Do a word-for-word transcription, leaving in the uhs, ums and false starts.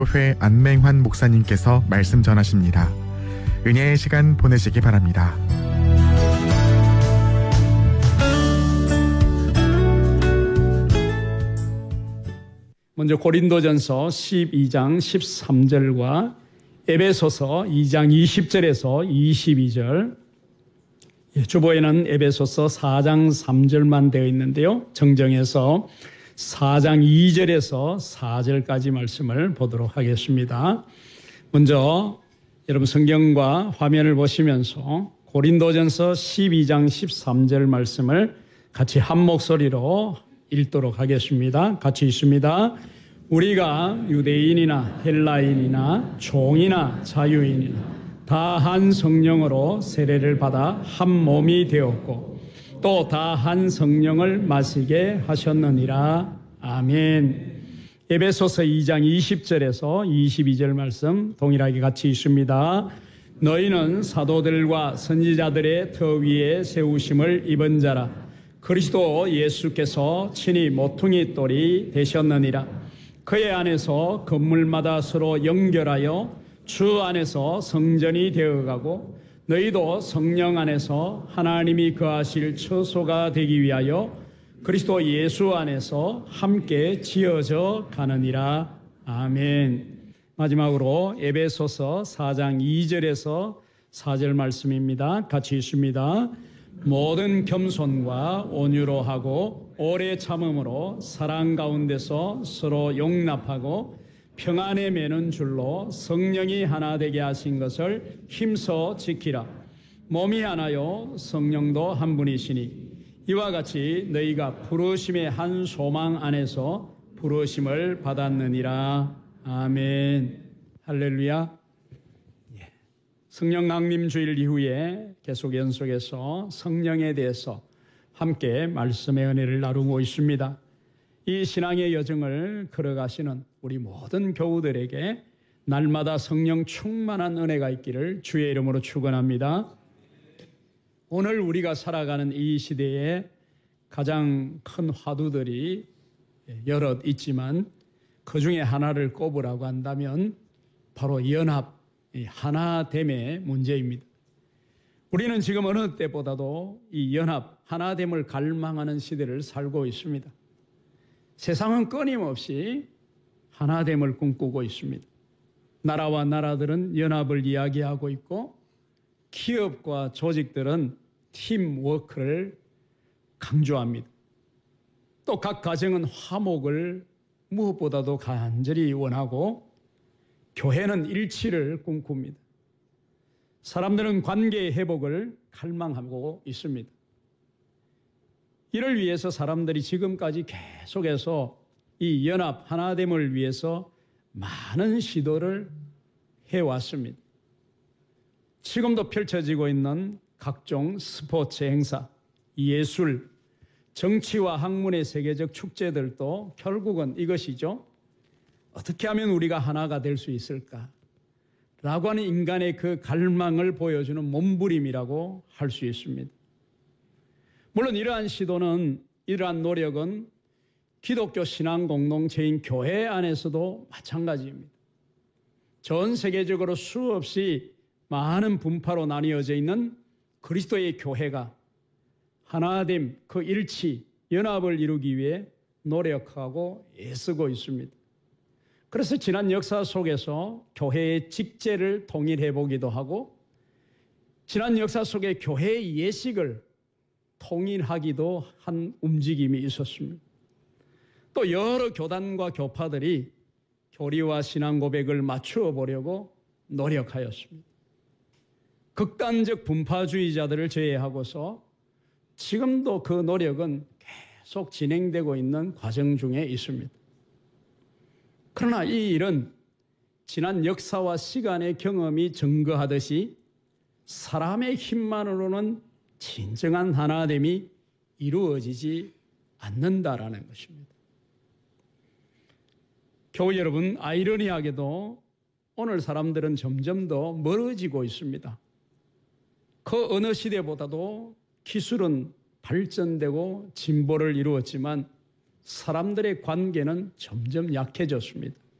회 안맹환 목사님께서 말씀 전하십니다. 은혜의 시간 보내시기 바랍니다. 먼저 고린도전서 십이 장 십삼 절과 에베소서 이 장 이십 절에서 이십이 절, 주보에는 에베소서 사 장 삼 절만 되어 있는데요. 정정해서 사 장 이 절에서 사 절까지 말씀을 보도록 하겠습니다. 먼저 여러분 성경과 화면을 보시면서 고린도전서 십이 장 십삼 절 말씀을 같이 한 목소리로 읽도록 하겠습니다. 같이 읽습니다. 우리가 유대인이나 헬라인이나 종이나 자유인이나 다 한 성령으로 세례를 받아 한 몸이 되었고 또 다 한 성령을 마시게 하셨느니라. 아멘. 에베소서 이 장 이십 절에서 이십이 절 말씀 동일하게 같이 읽습니다. 너희는 사도들과 선지자들의 터 위에 세우심을 입은 자라. 그리스도 예수께서 친히 모퉁이 돌이 되셨느니라. 그의 안에서 건물마다 서로 연결하여 주 안에서 성전이 되어가고 너희도 성령 안에서 하나님이 거하실 처소가 되기 위하여 그리스도 예수 안에서 함께 지어져 가느니라. 아멘. 마지막으로 에베소서 사 장 이 절에서 사 절 말씀입니다. 같이 읽습니다. 모든 겸손과 온유로 하고 오래 참음으로 사랑 가운데서 서로 용납하고 평안에 매는 줄로 성령이 하나 되게 하신 것을 힘써 지키라. 몸이 하나요 성령도 한 분이시니 이와 같이 너희가 부르심의 한 소망 안에서 부르심을 받았느니라. 아멘. 할렐루야. 성령 강림 주일 이후에 계속 연속해서 성령에 대해서 함께 말씀의 은혜를 나누고 있습니다. 이 신앙의 여정을 걸어가시는 우리 모든 교우들에게 날마다 성령 충만한 은혜가 있기를 주의 이름으로 축원합니다. 오늘 우리가 살아가는 이 시대에 가장 큰 화두들이 여럿 있지만 그 중에 하나를 꼽으라고 한다면 바로 연합, 하나됨의 문제입니다. 우리는 지금 어느 때보다도 이 연합, 하나됨을 갈망하는 시대를 살고 있습니다. 세상은 끊임없이 하나됨을 꿈꾸고 있습니다. 나라와 나라들은 연합을 이야기하고 있고 기업과 조직들은 팀워크를 강조합니다. 또 각 가정은 화목을 무엇보다도 간절히 원하고 교회는 일치를 꿈꿉니다. 사람들은 관계의 회복을 갈망하고 있습니다. 이를 위해서 사람들이 지금까지 계속해서 이 연합 하나됨을 위해서 많은 시도를 해왔습니다. 지금도 펼쳐지고 있는 각종 스포츠 행사, 예술, 정치와 학문의 세계적 축제들도 결국은 이것이죠. 어떻게 하면 우리가 하나가 될 수 있을까? 라고 하는 인간의 그 갈망을 보여주는 몸부림이라고 할 수 있습니다. 물론 이러한 시도는, 이러한 노력은 기독교 신앙 공동체인 교회 안에서도 마찬가지입니다. 전 세계적으로 수없이 많은 분파로 나뉘어져 있는 그리스도의 교회가 하나됨, 그 일치, 연합을 이루기 위해 노력하고 애쓰고 있습니다. 그래서 지난 역사 속에서 교회의 직제를 통일해 보기도 하고 지난 역사 속에 교회의 예식을 통일하기도 한 움직임이 있었습니다. 또 여러 교단과 교파들이 교리와 신앙 고백을 맞추어 보려고 노력하였습니다. 극단적 분파주의자들을 제외하고서 지금도 그 노력은 계속 진행되고 있는 과정 중에 있습니다. 그러나 이 일은 지난 역사와 시간의 경험이 증거하듯이 사람의 힘만으로는 진정한 하나됨이 이루어지지 않는다라는 것입니다. 교우 여러분, 아이러니하게도 오늘 사람들은 점점 더 멀어지고 있습니다. 그 어느 시대보다도 기술은 발전되고 진보를 이루었지만 사람들의 관계는 점점 약해졌습니다.